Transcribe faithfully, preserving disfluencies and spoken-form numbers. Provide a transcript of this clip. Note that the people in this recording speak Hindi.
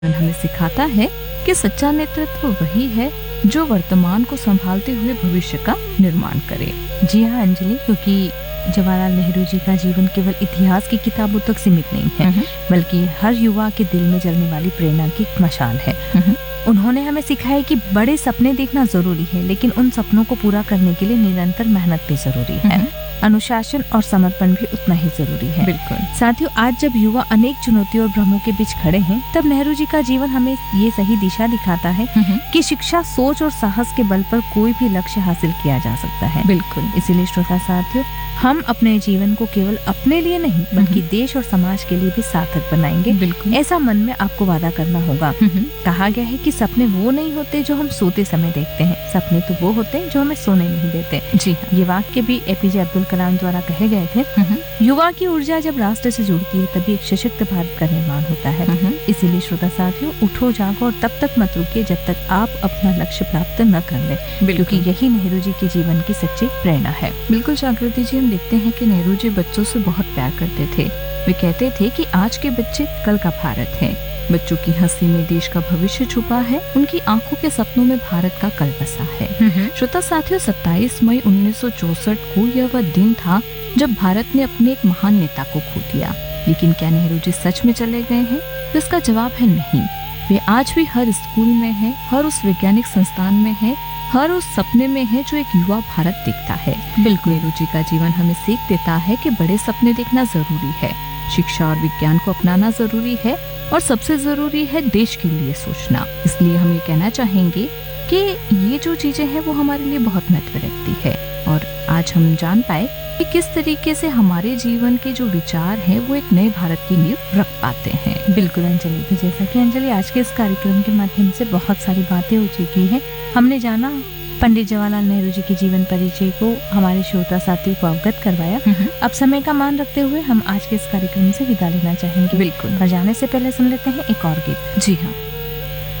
हमें सिखाता है कि सच्चा नेतृत्व वही है जो वर्तमान को संभालते हुए भविष्य का निर्माण करे। जी हाँ अंजलि, क्योंकि जवाहरलाल नेहरू जी का जीवन केवल इतिहास की किताबों तक सीमित नहीं है, बल्कि हर युवा के दिल में जलने वाली प्रेरणा की मशाल है। उन्होंने हमें सिखाया कि बड़े सपने देखना जरूरी है, लेकिन उन सपनों को पूरा करने के लिए निरंतर मेहनत भी जरूरी है। अनुशासन और समर्पण भी उतना ही जरूरी है। बिल्कुल। साथियों, आज जब युवा अनेक चुनौतियों और भ्रमों के बीच खड़े हैं, तब नेहरू जी का जीवन हमें ये सही दिशा दिखाता है कि शिक्षा, सोच और साहस के बल पर कोई भी लक्ष्य हासिल किया जा सकता है। बिल्कुल। इसीलिए श्रोता साथियों, हम अपने जीवन को केवल अपने लिए नहीं बल्कि देश और समाज के लिए भी सार्थक बनाएंगे। बिल्कुल। ऐसा मन में आपको वादा करना होगा। कहा गया है कि सपने वो नहीं होते जो हम सोते समय देखते हैं, सपने तो वो होते हैं जो हमें सोने नहीं देते। जी हाँ। ये वाक्य भी एपीजे अब्दुल कलाम द्वारा कहे गए थे। युवा की ऊर्जा जब राष्ट्र से जुड़ती है तभी एक सशक्त भारत का निर्माण होता है। इसीलिए श्रोता साथियों, उठो जागो और तब तक मत रुकिए जब तक आप अपना लक्ष्य प्राप्त न कर ले, क्योंकि यही नेहरू जी के जीवन की सच्ची प्रेरणा है। बिल्कुल जागृति जी, हम देखते हैं कि नेहरू जी बच्चों से बहुत प्यार करते थे। वे कहते थे कि आज के बच्चे कल का भारत है। बच्चों की हंसी में देश का भविष्य छुपा है, उनकी आंखों के सपनों में भारत का कल बसा है। श्रोता साथियों, सत्ताईस मई उन्नीस सौ चौसठ को यह वह दिन था जब भारत ने अपने एक महान नेता को खो दिया। लेकिन क्या नेहरू जी सच में चले गए हैं? तो इसका जवाब है नहीं। वे आज भी हर स्कूल में हैं, हर उस वैज्ञानिक संस्थान में हैं, हर उस सपने में है जो एक युवा भारत देखता है। बिल्कुल। नेहरू जी का जीवन हमें सीख देता है कि बड़े सपने देखना जरूरी है, शिक्षा और विज्ञान को अपनाना जरूरी है, और सबसे जरूरी है देश के लिए सोचना। इसलिए हम ये कहना चाहेंगे कि ये जो चीजें हैं वो हमारे लिए बहुत महत्व रखती है। और आज हम जान पाए कि किस तरीके से हमारे जीवन के जो विचार हैं वो एक नए भारत की नींव रख पाते हैं। बिल्कुल अंजलि, तो जैसा कि अंजलि आज के इस कार्यक्रम के माध्यम से बहुत सारी बातें हो चुकी हैं। हमने जाना पंडित जवाहरलाल नेहरू जी के जीवन परिचय को, हमारे श्रोता साथियों को अवगत करवाया। अब समय का मान रखते हुए हम आज के इस कार्यक्रम से विदा लेना चाहेंगे। बिल्कुल। पर जाने से पहले सुन लेते हैं एक और गीत। जी हाँ।